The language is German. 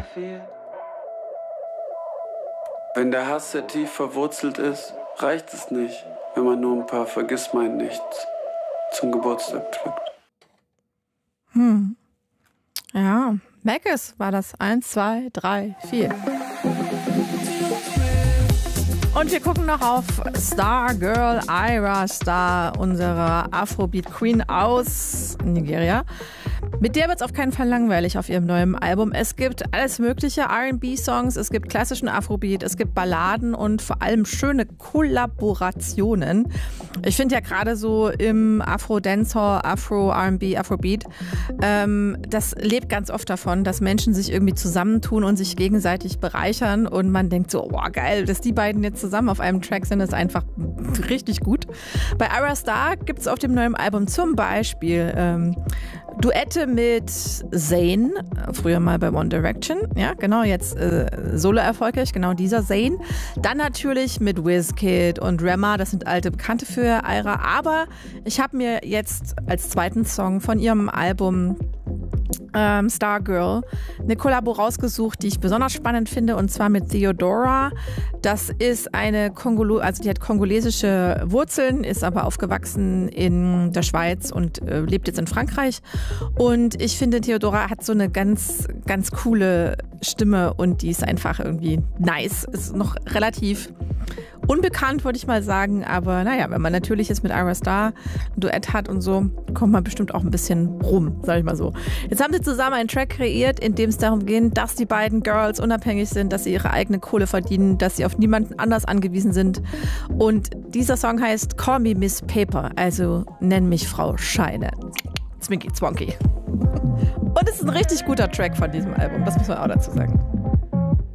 4. Wenn der Hass sehr tief verwurzelt ist, reicht es nicht, wenn man nur ein paar Vergissmeinnichts zum Geburtstag pflückt. Ja, Mackes war das. 1, 2, 3, 4. Und wir gucken noch auf Stargirl Ayra Starr, unsere Afrobeat Queen aus Nigeria. Mit der wird es auf keinen Fall langweilig auf ihrem neuen Album. Es gibt alles mögliche R&B-Songs, es gibt klassischen Afrobeat, es gibt Balladen und vor allem schöne Kollaborationen. Ich finde ja gerade so im Afro-Dancehall, Afro-R&B, Afrobeat, das lebt ganz oft davon, dass Menschen sich irgendwie zusammentun und sich gegenseitig bereichern und man denkt so, boah geil, dass die beiden jetzt zusammen auf einem Track sind, ist einfach richtig gut. Bei Ayra Starr gibt es auf dem neuen Album zum Beispiel Duette mit Zayn, früher mal bei One Direction, ja genau, jetzt solo erfolgreich, genau dieser Zayn. Dann natürlich mit Wizkid und Rema, das sind alte Bekannte für Ayra, aber ich habe mir jetzt als zweiten Song von ihrem Album Stargirl eine Kollabo rausgesucht, die ich besonders spannend finde, und zwar mit Theodora. Das ist eine die hat kongolesische Wurzeln, ist aber aufgewachsen in der Schweiz und lebt jetzt in Frankreich. Und ich finde, Theodora hat so eine ganz, ganz coole Stimme und die ist einfach irgendwie nice. Ist noch relativ unbekannt, würde ich mal sagen, aber naja, wenn man natürlich jetzt mit Ayra Starr ein Duett hat und so, kommt man bestimmt auch ein bisschen rum, sag ich mal so. Jetzt haben sie zusammen einen Track kreiert, in dem es darum geht, dass die beiden Girls unabhängig sind, dass sie ihre eigene Kohle verdienen, dass sie auf niemanden anders angewiesen sind. Und dieser Song heißt Call Me Miss Paper, also nenn mich Frau Scheine. Zwinky Zwonky. Und es ist ein richtig guter Track von diesem Album, das muss man auch dazu sagen.